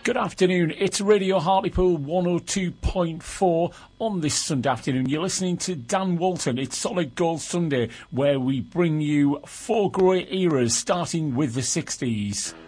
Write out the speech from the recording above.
Good afternoon, it's Radio Hartlepool 102.4 on this Sunday afternoon. You're listening to Dan Walton. It's Solid Gold Sunday, where we bring you four great eras, starting with the 60s.